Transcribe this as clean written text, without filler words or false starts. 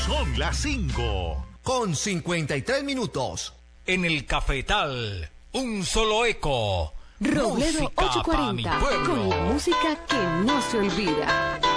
Son las 5. Con 53 minutos. En el Cafetal, un solo eco. Robledo Música 840, con la música que no se olvida.